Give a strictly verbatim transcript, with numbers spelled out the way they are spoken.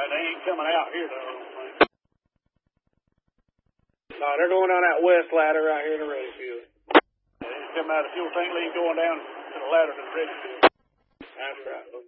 they ain't coming out here, though. No, they're going on that west ladder right here to the ready field. They ain't coming out of the fuel tank lead going down to the ladder to the ready field. That's right.